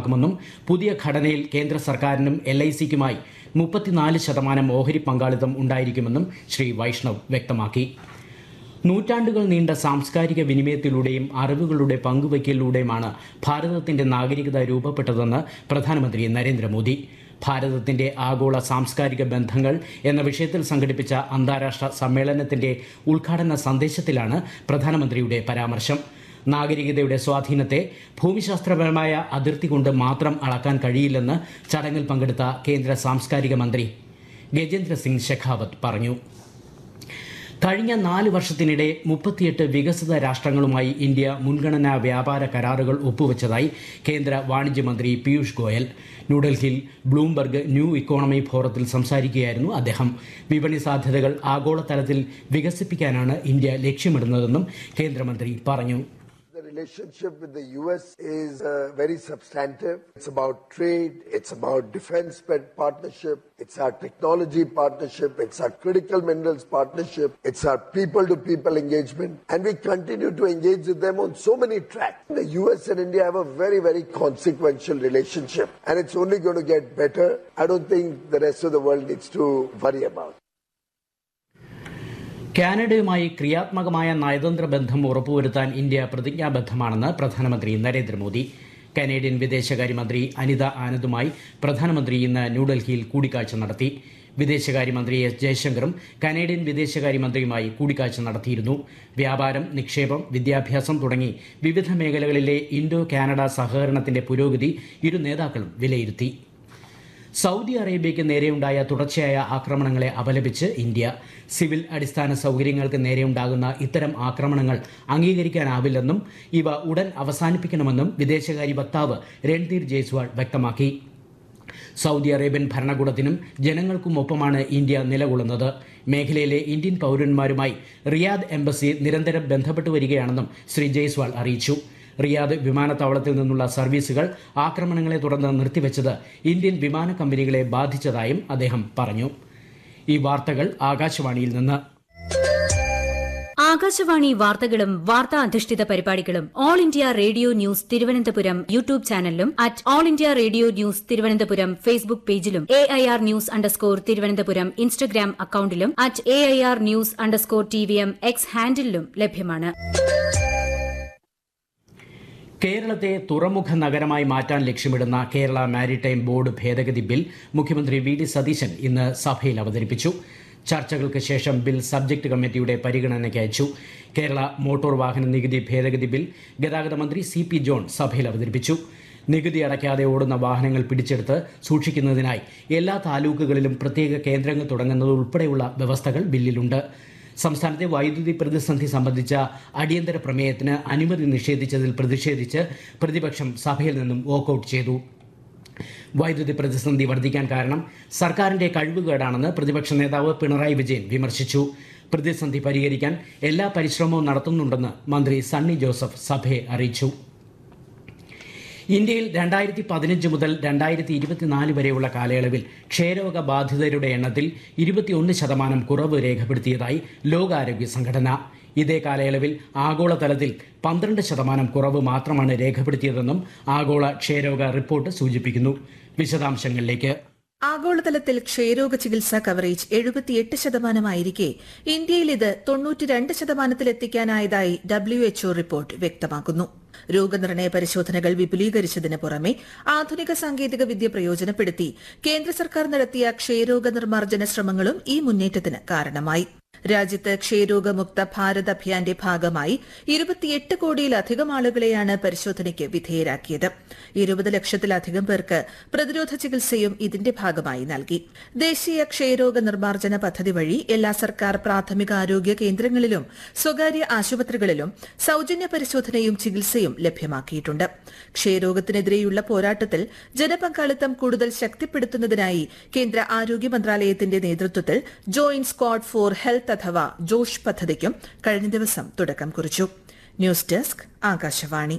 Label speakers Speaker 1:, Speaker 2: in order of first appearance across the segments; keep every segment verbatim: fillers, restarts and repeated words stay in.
Speaker 1: നടപ്പാക്കുമെന്നും പുതിയ ഘടനയിൽ കേന്ദ്ര സർക്കാരിനും എൽ ഐ സിക്കുമായി മുപ്പത്തിനാല് ശതമാനം ഓഹരി പങ്കാളിത്തം ഉണ്ടായിരിക്കുമെന്നും ശ്രീ വൈഷ്ണവ് വ്യക്തമാക്കി. നൂറ്റാണ്ടുകൾ നീണ്ട സാംസ്കാരിക വിനിമയത്തിലൂടെയും അറിവുകളുടെ പങ്കുവയ്ക്കലിലൂടെയുമാണ് ഭാരതത്തിന്റെ നാഗരികത രൂപപ്പെട്ടതെന്ന് പ്രധാനമന്ത്രി നരേന്ദ്രമോദി. ഭാരതത്തിന്റെ ആഗോള സാംസ്കാരിക ബന്ധങ്ങൾ എന്ന വിഷയത്തിൽ സംഘടിപ്പിച്ച അന്താരാഷ്ട്ര സമ്മേളനത്തിന്റെ ഉദ്ഘാടന സന്ദേശത്തിലാണ് പ്രധാനമന്ത്രിയുടെ പരാമർശം. നാഗരികതയുടെ സ്വാധീനത്തെ ഭൂമിശാസ്ത്രപരമായ അതിർത്തി കൊണ്ട് മാത്രം അളക്കാൻ കഴിയില്ലെന്ന് ചടങ്ങിൽ പങ്കെടുത്ത കേന്ദ്ര സാംസ്കാരിക മന്ത്രി ഗജേന്ദ്ര സിംഗ് ഷെഖാവത്ത് പറഞ്ഞു. കഴിഞ്ഞ നാല് വർഷത്തിനിടെ മുപ്പത്തിയെട്ട് വികസിത രാഷ്ട്രങ്ങളുമായി ഇന്ത്യ മുൻഗണനാ വ്യാപാര കരാറുകൾ ഒപ്പുവെച്ചതായി കേന്ദ്ര വാണിജ്യമന്ത്രി പീയൂഷ് ഗോയൽ. ന്യൂഡൽഹിയിൽ ബ്ലൂംബർഗ് ന്യൂ ഇക്കോണമി ഫോറത്തിൽ സംസാരിക്കുകയായിരുന്നു അദ്ദേഹം. വിപണി സാധ്യതകൾ ആഗോളതലത്തിൽ വികസിപ്പിക്കാനാണ് ഇന്ത്യ ലക്ഷ്യമിടുന്നതെന്നും കേന്ദ്രമന്ത്രി പറഞ്ഞു.
Speaker 2: The relationship with the U S is uh, very substantive. It's about trade, it's about defense partnership, it's our technology partnership, it's our critical minerals partnership, it's our people-to-people engagement, and we continue to engage with them on so many tracks. The U S and India have a very, very consequential relationship, and it's only going to get better. I don't think the rest of the world needs to worry about.
Speaker 1: കാനഡയുമായി ക്രിയാത്മകമായ നയതന്ത്ര ബന്ധം ഉറപ്പുവരുത്താൻ India പ്രതിജ്ഞാബദ്ധമാണെന്ന് പ്രധാനമന്ത്രി Narendra Modi. Canadian വിദേശകാര്യമന്ത്രി അനിത ആനന്ദുമായി പ്രധാനമന്ത്രി ഇന്ന് ന്യൂഡൽഹിയിൽ കൂടിക്കാഴ്ച നടത്തി. വിദേശകാര്യമന്ത്രി എസ് ജയശങ്കറും കനേഡിയൻ വിദേശകാര്യമന്ത്രിയുമായി കൂടിക്കാഴ്ച നടത്തിയിരുന്നു. വ്യാപാരം, നിക്ഷേപം, വിദ്യാഭ്യാസം തുടങ്ങി വിവിധ മേഖലകളിലെ ഇൻഡോ കാനഡ സഹകരണത്തിന്റെ പുരോഗതി ഇരു നേതാക്കളും വിലയിരുത്തി. സൗദി അറേബ്യയ്ക്ക് നേരെയുണ്ടായ തുടർച്ചയായ ആക്രമണങ്ങളെ അപലപിച്ച് ഇന്ത്യ. സിവിൽ അടിസ്ഥാന സൗകര്യങ്ങൾക്ക് നേരെയുണ്ടാകുന്ന ഇത്തരം ആക്രമണങ്ങൾ അംഗീകരിക്കാനാവില്ലെന്നും ഇവ ഉടൻ അവസാനിപ്പിക്കണമെന്നും വിദേശകാര്യ വക്താവ് രൺധീർ ജയ്സ്വാൾ വ്യക്തമാക്കി. സൗദി അറേബ്യൻ ഭരണകൂടത്തിനും ജനങ്ങൾക്കുമൊപ്പമാണ് ഇന്ത്യ നിലകൊള്ളുന്നത്. മേഖലയിലെ ഇന്ത്യൻ പൗരന്മാരുമായി റിയാദ് എംബസി നിരന്തരം ബന്ധപ്പെട്ടു വരികയാണെന്നും ശ്രീ ജയ്സ്വാൾ അറിയിച്ചു. റിയാദ് വിമാനത്താവളത്തിൽ നിന്നുള്ള സർവീസുകൾ ആക്രമണങ്ങളെ തുടർന്ന് നിർത്തിവെച്ചത് ഇന്ത്യൻ വിമാന കമ്പനികളെ ബാധിച്ചതായും അദ്ദേഹം പറഞ്ഞു. ഈ വാർത്തകൾ ആകാശവാണിയിൽ നിന്ന്.
Speaker 3: ആകാശവാണി വാർത്തകളും വാർത്താ അധിഷ്ഠിത പരിപാടികളും all India radio news Thiruvananthapuram YouTube ചാനലിലും at all India radio news Thiruvananthapuram Facebook പേജിലും A I R news underscore Thiruvananthapuram Instagram അക്കൌണ്ടിലും at A I R news underscore T V M X ഹാൻഡിലും ലഭ്യമാണ്.
Speaker 1: കേരളത്തെ തുറമുഖ നഗരമായി മാറ്റാൻ ലക്ഷ്യമിടുന്ന കേരള മാരിടൈം ബോർഡ് ഭേദഗതി ബിൽ മുഖ്യമന്ത്രി വി ഡി സതീശൻ ഇന്ന് സഭയിൽ അവതരിപ്പിച്ചു. ചർച്ചകൾക്ക് ശേഷം ബിൽ സബ്ജക്ട് കമ്മിറ്റിയുടെ പരിഗണനയ്ക്ക് അയച്ചു. കേരള മോട്ടോർ വാഹന നികുതി ഭേദഗതി ബിൽ ഗതാഗത മന്ത്രി സി പി ജോൺ സഭയിൽ അവതരിപ്പിച്ചു. നികുതി അടയ്ക്കാതെ ഓടുന്ന വാഹനങ്ങൾ പിടിച്ചെടുത്ത് സൂക്ഷിക്കുന്നതിനായി എല്ലാ താലൂക്കുകളിലും പ്രത്യേക കേന്ദ്രങ്ങൾ തുടങ്ങുന്നത് ഉൾപ്പെടെയുള്ള വ്യവസ്ഥകൾ ബില്ലിലുണ്ട്. സംസ്ഥാനത്തെ വൈദ്യുതി പ്രതിസന്ധി സംബന്ധിച്ച അടിയന്തര പ്രമേയത്തിന് അനുമതി നിഷേധിച്ചതിൽ പ്രതിഷേധിച്ച് പ്രതിപക്ഷം സഭയിൽ നിന്നും വാക്കൌട്ട് ചെയ്തു. വൈദ്യുതി പ്രതിസന്ധി വർദ്ധിക്കാൻ കാരണം സർക്കാരിന്റെ കഴിവുകേടാണെന്ന് പ്രതിപക്ഷ നേതാവ് പിണറായി വിജയൻ വിമർശിച്ചു. പ്രതിസന്ധി പരിഹരിക്കാൻ എല്ലാ പരിശ്രമവും നടത്തുന്നുണ്ടെന്ന് മന്ത്രി സണ്ണി ജോസഫ് സഭയെ അറിയിച്ചു. ഇന്ത്യയിൽ രണ്ടായിരത്തി പതിനഞ്ച് മുതൽ രണ്ടായിരത്തി ഇരുപത്തിനാല് വരെയുള്ള കാലയളവിൽ ക്ഷയരോഗ ബാധിതരുടെ എണ്ണത്തിൽ ഇരുപത്തിയൊന്ന് ശതമാനം കുറവ് രേഖപ്പെടുത്തിയതായി ലോകാരോഗ്യ സംഘടന. ഇതേ കാലയളവിൽ ആഗോളതലത്തിൽ പന്ത്രണ്ട് ശതമാനം കുറവ് മാത്രമാണ് രേഖപ്പെടുത്തിയതെന്നും ആഗോള ക്ഷയരോഗ റിപ്പോർട്ട് സൂചിപ്പിക്കുന്നു. വിശദാംശങ്ങളിലേക്ക്.
Speaker 4: ആഗോളതലത്തിൽ ക്ഷയരോഗ ചികിത്സാ കവറേജ് എഴുപത്തിയെട്ട് ശതമാനമായിരിക്കെ ഇന്ത്യയിൽ ഇത് തൊണ്ണൂറ്റിരണ്ട് ശതമാനത്തിലെത്തിക്കാനായതായി ഡബ്ല്യു എച്ച്ഒ റിപ്പോർട്ട് വ്യക്തമാക്കുന്നു. രോഗനിർണയ പരിശോധനകൾ വിപുലീകരിച്ചതിന് പുറമെ ആധുനിക സാങ്കേതിക വിദ്യ പ്രയോജനപ്പെടുത്തി കേന്ദ്ര സർക്കാർ നടത്തിയ ക്ഷയരോഗ നിർമ്മാർജ്ജന ശ്രമങ്ങളും ഈ മുന്നേറ്റത്തിന് കാരണമായി. രാജ്യത്ത് ക്ഷയരോഗമുക്ത ഭാരത് അഭിയാന്റെ ഭാഗമായി ഇരുപത്തിയെട്ട് കോടിയിലധികം ആളുകളെയാണ് പരിശോധനയ്ക്ക് വിധേയരാക്കിയത്. ഇരുപത് ലക്ഷത്തിലധികം പേർക്ക് പ്രതിരോധ ചികിത്സയും ഇതിന്റെ ഭാഗമായി നൽകി. ദേശീയ ക്ഷയരോഗ നിർമ്മാർജ്ജന പദ്ധതി വഴി എല്ലാ സർക്കാർ പ്രാഥമിക ആരോഗ്യ കേന്ദ്രങ്ങളിലും സ്വകാര്യ ആശുപത്രികളിലും സൌജന്യ പരിശോധനയും ചികിത്സയും ലഭ്യമാക്കിയിട്ടുണ്ട്. ക്ഷയരോഗത്തിനെതിരെയുള്ള പോരാട്ടത്തിൽ ജനപങ്കാളിത്തം കൂടുതൽ ശക്തിപ്പെടുത്തുന്നതിനായി കേന്ദ്ര ആരോഗ്യ മന്ത്രാലയത്തിന്റെ നേതൃത്വത്തിൽ ജോയിന്റ് സ്ക്വാഡ് ഫോർ ഹെൽത്ത് അഥവാ ജോഷ് പദ്ധതിക്കും കഴിഞ്ഞ ദിവസം തുടക്കം കുറിച്ചു. News desk Akashvani.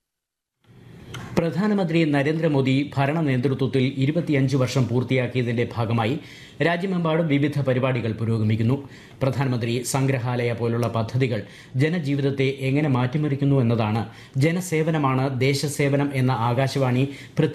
Speaker 1: പ്രധാനമന്ത്രി നരേന്ദ്രമോദി ഭരണ നേതൃത്വത്തിൽ ഇരുപത്തിയഞ്ച് വർഷം പൂർത്തിയാക്കിയതിന്റെ ഭാഗമായി രാജ്യമെമ്പാടും വിവിധ പരിപാടികൾ പുരോഗമിക്കുന്നു. പ്രധാനമന്ത്രി സംഗ്രഹാലയ പോലുള്ള പദ്ധതികൾ ജനജീവിതത്തെ എങ്ങനെ മാറ്റിമറിക്കുന്നു എന്നതാണ് ജനസേവനമാണ് ദേശസേവനം എന്ന ആകാശവാണി